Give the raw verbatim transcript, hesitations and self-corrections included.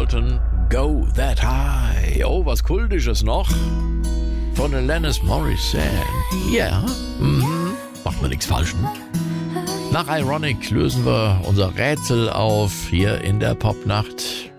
Dalton, Go That High. Oh, was Kultisches noch von Alanis Morissette. Ja, yeah. mhm. Macht man nichts falsch, ne? Nach Ironic lösen wir unser Rätsel auf hier in der Popnacht.